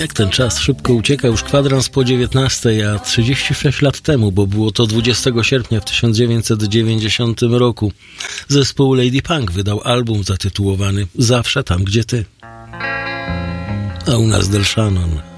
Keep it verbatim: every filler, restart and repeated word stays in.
Jak ten czas szybko ucieka, już kwadrans po dziewiętnastej, a trzydzieści sześć lat temu, bo było to dwudziestego sierpnia w tysiąc dziewięćset dziewięćdziesiątym roku, zespół Lady Punk wydał album zatytułowany Zawsze tam, gdzie ty. A u nas Del Shannon.